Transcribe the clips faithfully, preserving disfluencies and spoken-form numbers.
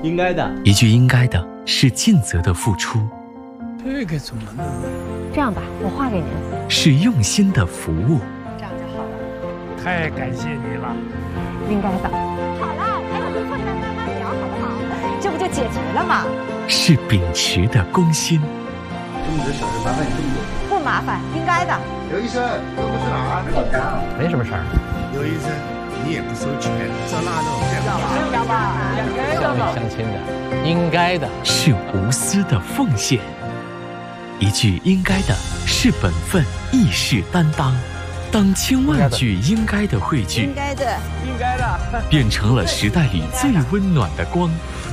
应该的。 一句应该的是尽责的付出， 这个怎么弄？ 这样吧，我画给您。 是用心的服务。 这样就好了。 太感谢你了。 应该的。好了，还有个困难慢慢聊，好不好？这不就解决了吗？ 是秉持的公心。 这么多小事麻烦你这么多。 不麻烦，应该的。 刘医生，这不是哪儿？老家。 没什么事儿。 刘医生，你也不收钱，这那的。 应该吧，应该的。乡里乡亲的，应该的。 是无私的奉献。一句应该的是本分，义士担当。当千万句应该的汇聚， 应该的， 应该的， 变成了时代里最温暖的光。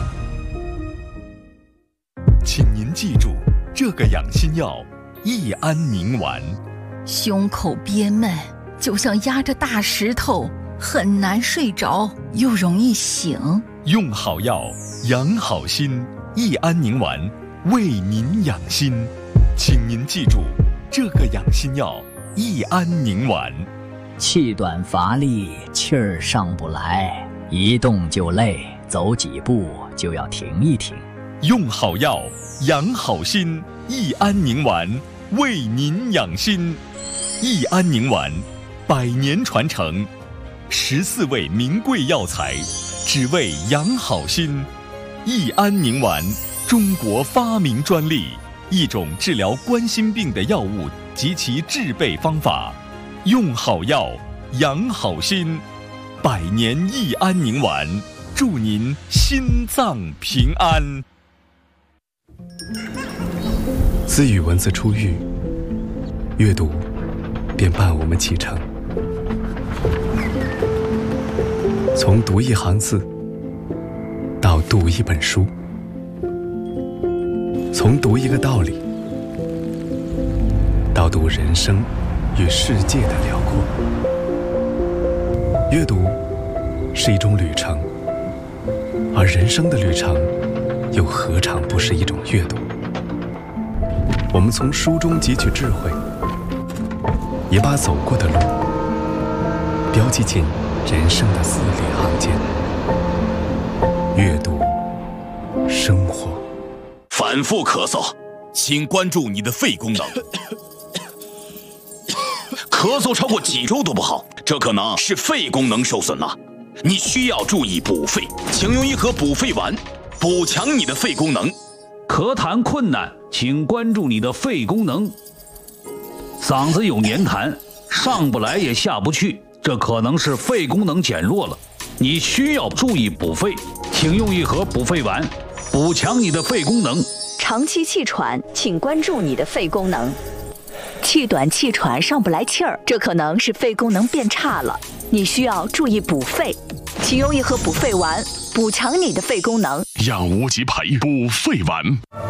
请您记住，这个养心药益安宁丸。 胸口憋闷，就像压着大石头，很难睡着，又容易醒。 用好药，养好心，益安宁丸为您养心。请您记住，这个养心药益安宁丸。 气短乏力，气儿上不来，一动就累，走几步就要停一停。 用好药，养好心，益安宁丸为您养心。益安宁丸，百年传承，十四味名贵药材，只为养好心。益安宁丸，中国发明专利，一种治疗冠心病的药物及其制备方法。用好药，养好心，百年益安宁丸，祝您心脏平安。 自与文字初遇，阅读便伴我们启程。从读一行字到读一本书，从读一个道理到读人生与世界的辽阔。阅读是一种旅程，而人生的旅程又何尝不是一种阅读？我们从书中汲取智慧，也把走过的路标记进人生的字里行间。阅读，生活。 反复咳嗽，请关注你的肺功能。咳嗽超过几周都不好，这可能是肺功能受损了。你需要注意补肺，请用一盒补肺丸，补强你的肺功能。 咳痰困难，请关注你的肺功能。嗓子有黏痰，上不来也下不去，这可能是肺功能减弱了。你需要注意补肺，请用一盒补肺丸，补强你的肺功能。 长期气喘，请关注你的肺功能。气短气喘上不来气儿，这可能是肺功能变差了，你需要注意补肺，请用一盒补肺丸，补强你的肺功能。 养无极培补肺丸。